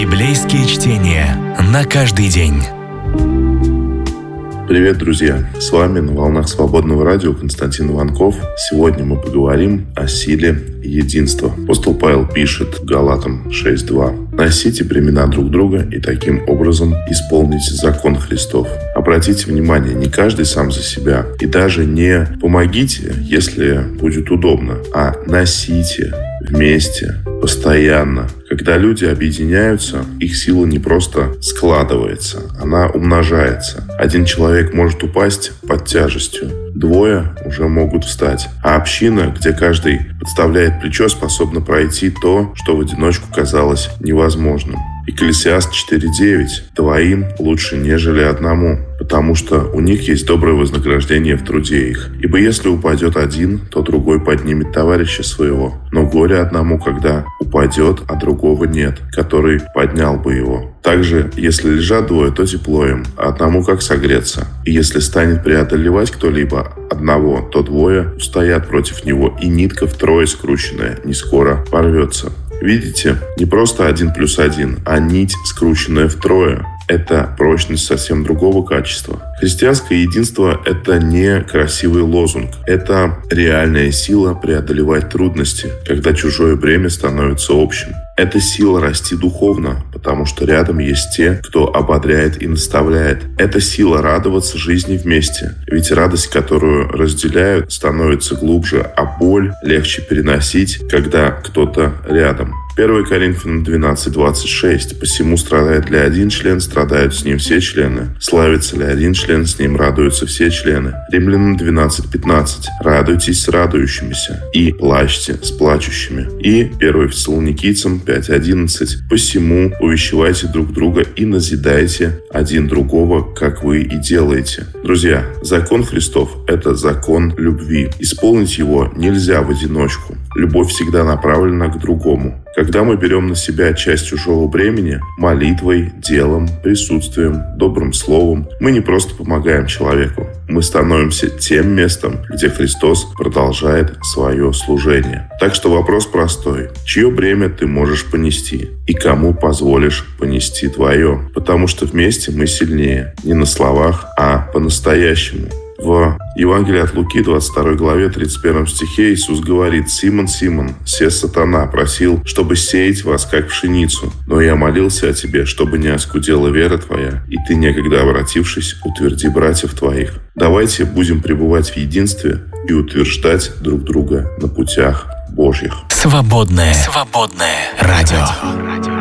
Библейские чтения на каждый день. Привет, друзья! С вами на волнах Свободного радио Константин Иванков. Сегодня мы поговорим о силе единства. Апостол Павел пишет Галатам 6:2: «Носите бремена друг друга и таким образом исполните закон Христов». Обратите внимание, не каждый сам за себя. И даже не помогите, если будет удобно, а носите вместе, постоянно. Когда люди объединяются, их сила не просто складывается, она умножается. Один человек может упасть под тяжестью, двое уже могут встать. А община, где каждый подставляет плечо, способна пройти то, что в одиночку казалось невозможным. Екклесиаст 4:9: «Двоим лучше, нежели одному, потому что у них есть доброе вознаграждение в труде их. Ибо если упадет один, то другой поднимет товарища своего. Но горе одному, когда упадет, а другого нет, который поднял бы его. Также, если лежат двое, то тепло им, а одному как согреться. И если станет преодолевать кто-либо одного, то двое устоят против него, и нитка втрое скрученная не скоро порвется». Видите, не просто 1+1, а нить, скрученная втрое. Это прочность совсем другого качества. Христианское единство – это не красивый лозунг. Это реальная сила преодолевать трудности, когда чужое бремя становится общим. Это сила расти духовно, потому что рядом есть те, кто ободряет и наставляет. Это сила радоваться жизни вместе, ведь радость, которую разделяют, становится глубже, а боль легче переносить, когда кто-то рядом. 1 Коринфянам 12:26: «Посему страдает ли один член, страдают с ним все члены. Славится ли один член, с ним радуются все члены». Римлянам 12:15: «Радуйтесь с радующимися и плачьте с плачущими». И 1 Фессалоникийцам 5:11: «Посему увещевайте друг друга и назидайте один другого, как вы и делаете». Друзья, закон Христов – это закон любви. Исполнить его нельзя в одиночку. Любовь всегда направлена к другому. Когда мы берем на себя часть чужого бремени, молитвой, делом, присутствием, добрым словом, мы не просто помогаем человеку. Мы становимся тем местом, где Христос продолжает свое служение. Так что вопрос простой: чье бремя ты можешь понести и кому позволишь понести твое? Потому что вместе мы сильнее. Не на словах, а по-настоящему. В Евангелии от Луки, 22 главе, 31 стихе Иисус говорит: «Симон, Симон, се сатана просил, чтобы сеять вас, как пшеницу. Но я молился о тебе, чтобы не оскудела вера твоя, и ты, некогда обратившись, утверди братьев твоих». Давайте будем пребывать в единстве и утверждать друг друга на путях Божьих. Свободное радио.